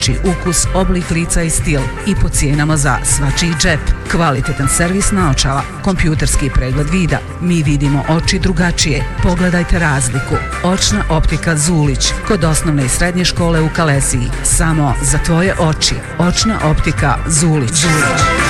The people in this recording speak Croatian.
ukus, oblik lica i stil i po cijenama za svačiji džep. Kvalitetan servis naočala, kompjuterski pregled vida. Mi vidimo oči drugačije. Pogledajte razliku. Očna optika Zulić, kod osnovne i srednje škole u Kalesiji. Samo za tvoje oči. Očna optika Zulić.